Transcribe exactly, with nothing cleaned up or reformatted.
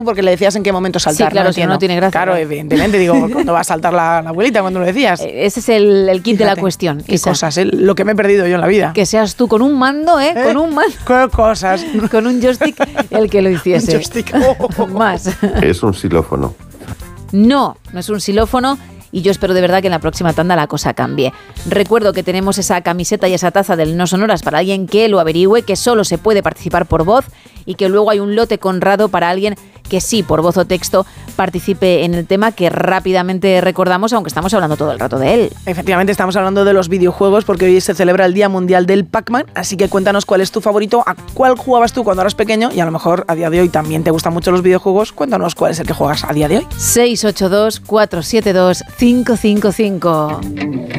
porque le decías en qué momento saltar. Sí, claro, no si no, no tiene gracia. Claro, evidentemente, digo, ¿cuándo va a saltar la, la abuelita cuando lo decías? Ese es el, el kit Fíjate, de la cuestión. Qué Isa. cosas, ¿eh? Lo que me he perdido yo en la vida. Que seas tú con un mando, ¿eh? ¿Eh? Con un mando. ¿Qué cosas? Con un joystick el que lo hiciese. Un joystick. Oh. Más. Es un xilófono. No, no es un xilófono. Y yo espero de verdad que en la próxima tanda la cosa cambie. Recuerdo que tenemos esa camiseta y esa taza del No Sonoras para alguien que lo averigüe, que solo se puede participar por voz y que luego hay un lote conrado para alguien que sí, por voz o texto, participe en el tema que rápidamente recordamos, aunque estamos hablando todo el rato de él. Efectivamente, estamos hablando de los videojuegos porque hoy se celebra el Día Mundial del Pac-Man, así que cuéntanos cuál es tu favorito, a cuál jugabas tú cuando eras pequeño y a lo mejor a día de hoy también te gustan mucho los videojuegos. Cuéntanos cuál es el que juegas a día de hoy. seis ocho dos, cuatro siete dos, cinco cinco cinco.